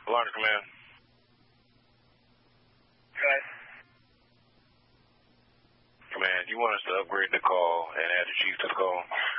Alarm command. Okay. Command, you want us to upgrade the call and add the chief to the call?